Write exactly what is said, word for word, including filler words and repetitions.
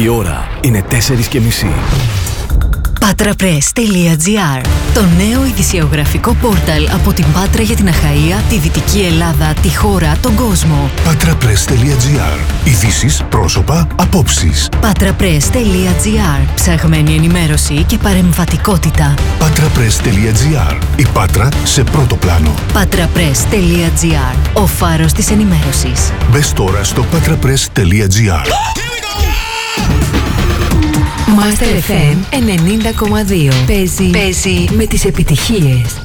Η ώρα είναι τέσσερις και μισή. Πατραpress τελεία τζι άρ. Το νέο ειδησιογραφικό πόρταλ από την Πάτρα για την Αχαΐα, τη Δυτική Ελλάδα, τη χώρα, τον κόσμο. Πατραpress τελεία τζι άρ. Ειδήσεις, πρόσωπα, απόψεις. Πατραpress τελεία τζι άρ. Ψαγμένη ενημέρωση και παρεμβατικότητα. Πατραpress τελεία τζι άρ. Η Πάτρα σε πρώτο πλάνο. Πατραpress τελεία τζι άρ. Ο φάρος της ενημέρωσης. Μπες τώρα στο πατραpress τελεία τζι άρ. Master εφ εμ ενενήντα κόμμα δύο. Παίζει, παίζει με τις επιτυχίες.